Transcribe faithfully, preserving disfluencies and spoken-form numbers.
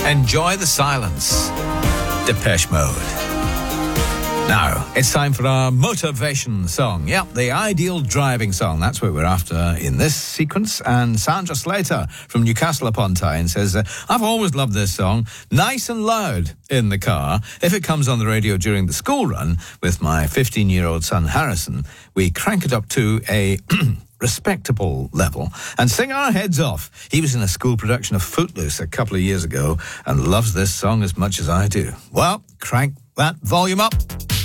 Enjoy the silence. Depeche Mode. Now, it's time for our motivation song. Yep, the ideal driving song. That's what we're after in this sequence. And Sandra Slater from Newcastle upon Tyne says, uh, I've always loved this song. Nice and loud in the car. If it comes on the radio during the school run with my fifteen-year-old son Harrison, we crank it up to a respectable level and sing our heads off. He was in a school production of Footloose a couple of years ago and loves this song as much as I do. Well, crank that volume up.